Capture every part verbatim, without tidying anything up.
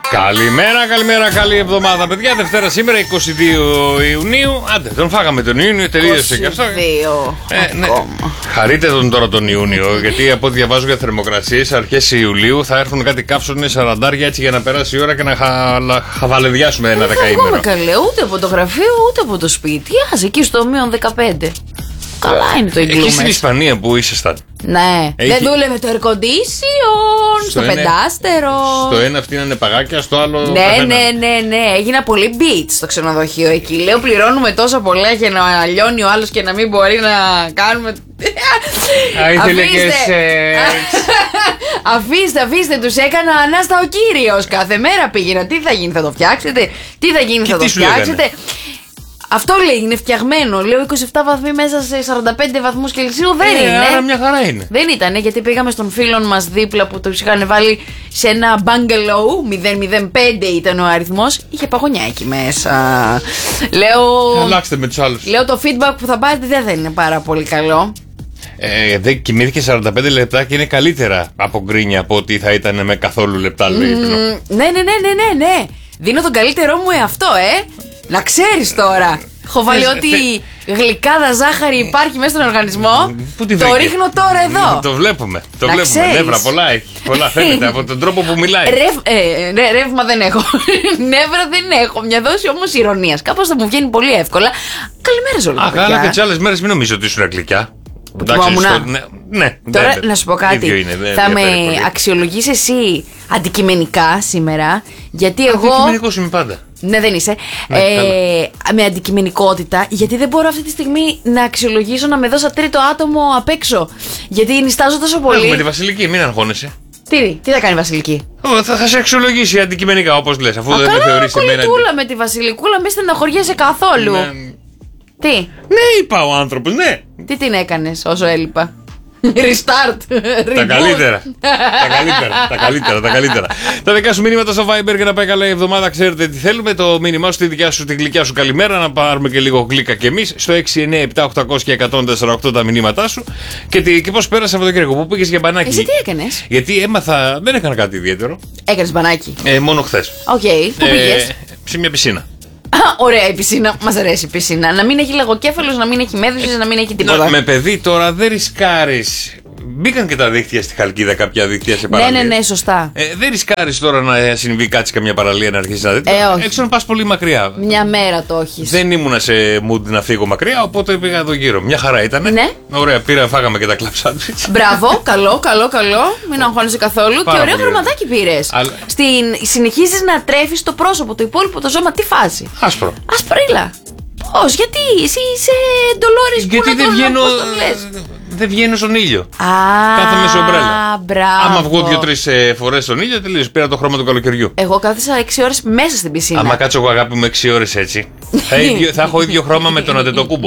Καλημέρα, καλημέρα, καλή εβδομάδα, παιδιά. Δευτέρα σήμερα, είκοσι δύο Ιουνίου. Άντε, τον φάγαμε τον Ιούνιο, τελείωσε και αυτό. είκοσι δύο Ε, ναι. Χαρείτε τον τώρα τον Ιούνιο, γιατί από ό,τι διαβάζω για θερμοκρασίες, αρχές Ιουλίου θα έρθουν κάτι καύσονες σαραντάρια έτσι για να περάσει η ώρα και να χα... χαβαλεδιάσουμε ένα δεκαήμερο. Δεν καλέ, ούτε από το γραφείο ούτε από το σπίτι. Ας εκεί στο μείον δεκαπέντε. Καλά είναι το εγκλούμες. Εκεί στην Ισπανία που ήσασταν. Ναι, Έχει... δεν δούλευε το air condition, στο, στο ένα... πεντάστερο. Στο ένα φτύνανε παγάκια, στο άλλο. Ναι, καθένα. ναι, ναι, ναι. Έγινα πολύ beach στο ξενοδοχείο εκεί. Λέω πληρώνουμε τόσα πολλά για να λιώνει ο άλλος και να μην μπορεί να κάνουμε. Α, ήθελε και σεξ. Αφήστε, αφήστε, τους έκανα ανάστα ο κύριος. Κάθε μέρα πήγαινα. Τι θα γίνει, θα το φτιάξετε. Τι θα γίνει, και θα το φτιάξετε. Λέγανε. Αυτό λέει, είναι φτιαγμένο. Λέω είκοσι επτά βαθμοί μέσα σε σαράντα πέντε βαθμούς Κελσίου. Δεν ε, είναι. Άρα μια χαρά είναι. Δεν ήταν, γιατί πήγαμε στον φίλον μας δίπλα που τους είχαν βάλει σε ένα bungalow. μηδέν μηδέν πέντε ήταν ο αριθμός. Είχε παγωνιά εκεί μέσα. Λέω. Αλλάξτε με τους άλλους. Λέω το feedback που θα πάρετε δεν θα είναι πάρα πολύ καλό. Ε, δεν κοιμήθηκε σαράντα πέντε λεπτά και είναι καλύτερα από γκρίνια από ότι θα ήταν με καθόλου λεπτά, λέει. Mm, ναι, ναι, ναι, ναι, ναι, ναι. Δίνω τον καλύτερό μου εαυτό, ε. Να ξέρεις τώρα. Έχω βάλει ό,τι γλυκάδα ζάχαρη υπάρχει μέσα στον οργανισμό. Πού τη το ρίχνω τώρα εδώ. Το βλέπουμε. Το να βλέπουμε. Ξέρεις. Νεύρα πολλά έχει. Πολλά φαίνεται από τον τρόπο που μιλάει. Ρευ, ε, ναι, ρεύμα δεν έχω. Νεύρα δεν έχω. Μια δόση όμως ηρωνίας. Κάπως θα μου βγαίνει πολύ εύκολα. Καλημέρα σε όλα. Α, καλά, και τις άλλες μέρες μην νομίζω ότι ήσουν γλυκιά. Εντάξει, στο... ναι, ναι, τώρα ναι, να σου πω κάτι. Είναι, ναι, θα με αξιολογήσεις εσύ αντικειμενικά σήμερα. Γιατί εγώ. Αντικειμενικός είμαι πάντα. Ναι, δεν είσαι. Ναι, ε, με αντικειμενικότητα, γιατί δεν μπορώ αυτή τη στιγμή να αξιολογήσω να με δώσα τρίτο άτομο απ' έξω. Γιατί νιστάζω τόσο πολύ. Έχουμε τη Βασιλική, μην αγχώνεσαι. Τι, τι θα κάνει η Βασιλική. Ω, θα, θα σε αξιολογήσει αντικειμενικά, όπως λες. Αφού Α, δεν με θεωρείς εμένα. Κολλητούλα με τη Βασιλικούλα, μη στεναχωριέσαι καθόλου. Ναι. Τι. Ναι, είπα ο άνθρωπος, ναι. Τι την έκανες όσο έλειπα. Restart. Τα καλύτερα. Τα καλύτερα. Τα καλύτερα. Τα καλύτερα. Τα δικά σου μήνυματα στο Viber για να πάει καλά η εβδομάδα. Ξέρετε τι θέλουμε. Το μήνυμά σου, τη δικιά σου, τη γλυκιά σου καλημέρα. Να πάρουμε και λίγο γλύκα κι εμείς. Στο έξι εννιά επτά οκτώ μηδέν μηδέν ένα μηδέν τέσσερα οκτώ τα μηνύματά σου. Και, τι, και πώς πέρασε αυτό το Κυριακό. Πού πήγες για μπανάκι. Εσύ τι έκανες. Γιατί έμαθα. Δεν έκανα κάτι ιδιαίτερο. Έκανες μπανάκι. Ε, μόνο χθες. Οκ. Okay. Πού πήγες. Ε, σε μια πισίνα. Ωραία η πισίνα, μας αρέσει η πισίνα. Να μην έχει λαγοκέφαλος, να μην έχει μέδουσες, να μην έχει τίποτα. Να, με παιδί τώρα δεν ρισκάρεις. Μπήκαν και τα δίκτυα στη Χαλκίδα, κάποια δίκτυα σε παραλίες. Ναι, ναι, ναι, σωστά. Ε, δεν ρισκάρεις τώρα να συμβεί κάτι σε καμιά παραλία να αρχίσει να δει. Ε, όχι. Έξω να πας πολύ μακριά. Μια μέρα το έχεις. Δεν ήμουνα σε mood να φύγω μακριά, οπότε πήγα εδώ γύρω. Μια χαρά ήταν. Ναι. Ωραία, πήρα, φάγαμε και τα κλαψάντουιτς. Μπράβο, καλό, καλό, καλό. Μην αγχώνεσαι καθόλου. Πάρα και ωραίο πολύ χρωματάκι πήρες. Αλλά... Στην... Συνεχίζεις να τρέφεις το πρόσωπο, το υπόλοιπο το σώμα, τι φάση. Άσπρο. Ασπρίλα. Πώς, γιατί εσύ είσαι ντολόρης που γιατί να δεν τον βγαίνω. λες. Δεν βγαίνω στον ήλιο. Α, κάθομαι σε ομπρέλα. Μπράβο. Άμα βγω δύο-τρεις ε, φορές στον ήλιο, τελείως. Πήρα το χρώμα του καλοκαιριού. Εγώ κάθισα έξι ώρες μέσα στην πισίνα. Άμα κάτσω εγώ, αγάπη μου, έξι ώρες έτσι, θα, ίδιο, θα έχω ίδιο χρώμα με τον Αντετοκούμπο.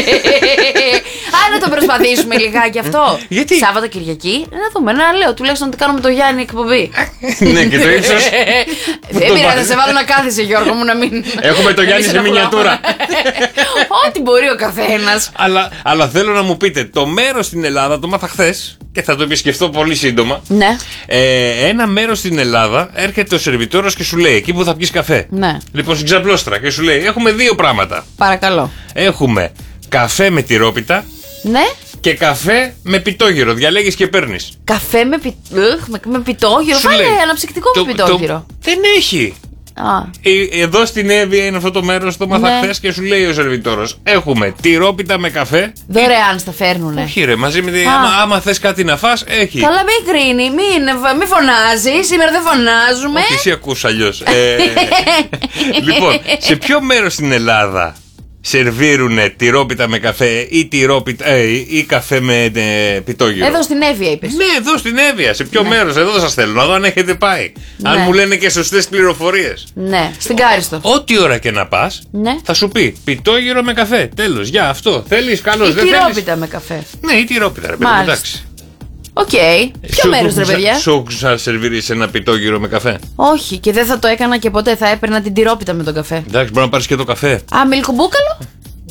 Α, να το προσπαθήσουμε λιγάκι αυτό. Γιατί? Σάββατο Κυριακή, να δούμε. Να λέω τουλάχιστον ότι κάνουμε το Γιάννη εκπομπή. Ναι, και το ύψος. Δεν πειράζει, να σε βάλω να κάθεσαι, Γιώργο μου, να μην. Έχουμε το Γιάννη σε μινιατούρα. Ό,τι μπορεί ο καθένας. Αλλά, αλλά θέλω να μου πείτε, το μέρος στην Ελλάδα, το μάθα χθες και θα το επισκεφτώ πολύ σύντομα. Ναι. Ε, ένα μέρος στην Ελλάδα έρχεται ο σερβιτόρος και σου λέει εκεί που θα πιεις καφέ. Ναι. Λοιπόν, στην Ξαπλώστρα και σου λέει: έχουμε δύο πράγματα. Παρακαλώ. Έχουμε καφέ με τυρόπιτα. Ναι. Και καφέ με πιτόγυρο. Διαλέγεις και παίρνεις. Καφέ με, πι... με, με πιτόγυρο. Σου Βάλε λέει, αναψυκτικό το, με πιτόγυρο. Το, δεν έχει. Α. Ε, εδώ στην Εύβοια είναι αυτό το μέρος, το μάθα Ναι. χθες και σου λέει ο σερβιτόρος: έχουμε τυρόπιτα με καφέ. Δωρεάν στα φέρνουνε. Όχι ρε, μαζί με τη... άμα, άμα θες κάτι να φας, έχει. Καλά, μην κρίνει, μην, μην φωνάζει. Σήμερα δεν φωνάζουμε. Όχι, εσύ ακούς αλλιώς. ε, λοιπόν, σε ποιο μέρος στην Ελλάδα σερβίρουνε τυρόπιτα με καφέ ή, τυρόπιτα, ε, ή καφέ με ε, πιτόγυρο? Εδώ στην Εύβοια είπες. Ναι, εδώ στην Εύβοια. Σε ποιο Ναι. μέρος? Εδώ σας θέλω να δω αν έχετε πάει. Ναι. Αν μου λένε και σωστές πληροφορίες. Ναι, στην Κάριστο. Ό,τι ώρα και να πας, Ναι. θα σου πει πιτόγυρο με καφέ. Τέλος, για αυτό. Θέλεις, καλώς, Ή δεν θέλεις. τυρόπιτα με καφέ. Ναι, ή τυρόπιτα, ρε παιδί, Μάλιστα. εντάξει. Οκ. Ποιο μέρος ρε παιδιά? Σου έχουν ξανασερβίρεις ένα πιτόγυρο με καφέ? Όχι, και δεν θα το έκανα και ποτέ. Θα έπαιρνα την τυρόπιτα με τον καφέ. Εντάξει, μπορεί να πάρεις και το καφέ. Α, μιλκομπούκαλο.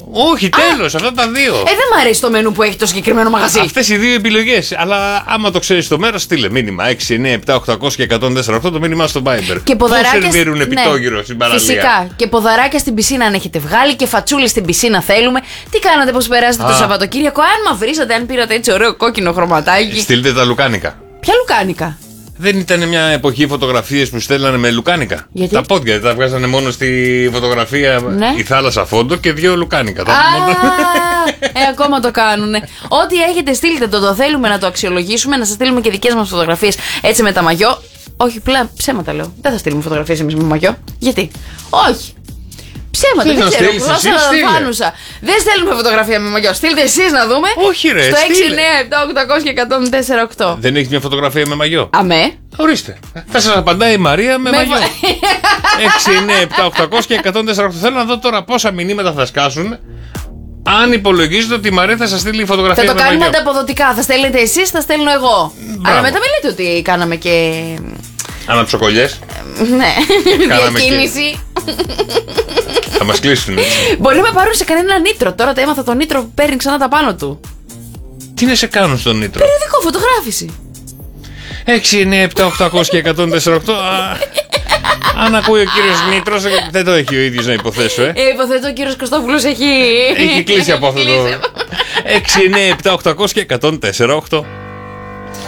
Όχι, τέλος, αυτά τα δύο. Ε, δεν μ' αρέσει το μενού που έχει το συγκεκριμένο μαγαζί. Αυτές οι δύο επιλογές. Αλλά άμα το ξέρεις το μέρος, στείλε μήνυμα έξι εννιά επτά οκτακόσια και εκατόν τέσσερα οκτώ το μήνυμα στο Viber. Και ποδαράκια. Πώς σερβίρουν ναι, επιτόγυρο στην παραλία. Φυσικά. Και ποδαράκια στην πισίνα αν έχετε βγάλει και φατσούλες στην πισίνα θέλουμε. Τι κάνατε, πώς περάσατε το Σαββατοκύριακο? Αν μαυρίσατε, αν πήρατε έτσι ωραίο κόκκινο χρωματάκι. Στείλτε τα λουκάνικα. Ποια λουκάνικα? Δεν ήταν μια εποχή φωτογραφίες που στέλνανε με λουκάνικα? Γιατί? Τα πόδια τα βγάζανε μόνο στη φωτογραφία, ναι. η θάλασσα φόντο και δύο λουκάνικα. Α, ε, ακόμα το κάνουνε. Ό,τι έχετε στείλτε το, το θέλουμε να το αξιολογήσουμε, να σας στείλουμε και δικές μας φωτογραφίες έτσι με τα μαγιό. Όχι, πλέον ψέματα λέω. Δεν θα στείλουμε φωτογραφίες εμείς με μαγιό. Γιατί? Όχι. Ψέματα, δεν ξέρω. Φάνουσα. Δεν στέλνουμε φωτογραφία με μαγιό. Στείλτε εσείς να δούμε. Όχι, ρε. Στο έξι εννιά επτά οκτακόσια και εκατόν τέσσερα οκτώ. Δεν έχει μια φωτογραφία με μαγιό? Αμέ. Ορίστε. Θα σας απαντάει η Μαρία με, με μαγιό. έξι εννιά επτά οκτακόσια και εκατόν τέσσερα οκτώ. Θέλω να δω τώρα πόσα μηνύματα θα σκάσουν. Αν υπολογίζετε ότι η Μαρία θα σας στείλει φωτογραφία με μαγιό. Θα το κάνουμε ανταποδοτικά. Θα στέλνετε εσείς, θα στέλνω εγώ. Μπράβο. Αλλά μετά μην λέτε ότι κάναμε και. Αναψοκολλιές. Ναι. Διακίνηση. Θα μας κλείσουν έτσι. Μπορεί να με πάρουν σε κανένα νήτρο. Τώρα το έμαθα το νήτρο που παίρνει ξανά τα πάνω του. Τι να σε κάνουν στον νήτρο? Περιοδικό, φωτογράφηση. έξι εννιά επτά οκτακόσια και εκατόν τέσσερα οκτώ. Αν ακούει ο κύριος Νήτρος, δεν το έχει ο ίδιος να υποθέσω, ε. ε υποθέτω ο κύριος Κωστόπουλος έχει. Έχει κλείσει από αυτό το. έξι εννιά επτά οκτακόσια και εκατόν τέσσερα οκτώ.